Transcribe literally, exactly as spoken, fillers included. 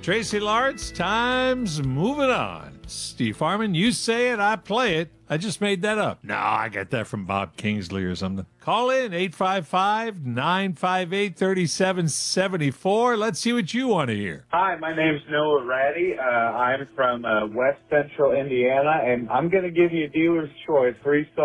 Tracy Lawrence, time's moving on. Steve Harmon, you say it, I play it. I just made that up. No, I got that from Bob Kingsley or something. Call in eight five five, nine five eight, three seven seven four. Let's see what you want to hear. Hi, my name's Noah Ratty. Uh, I'm from uh, West Central Indiana, and I'm going to give you a dealer's choice. Three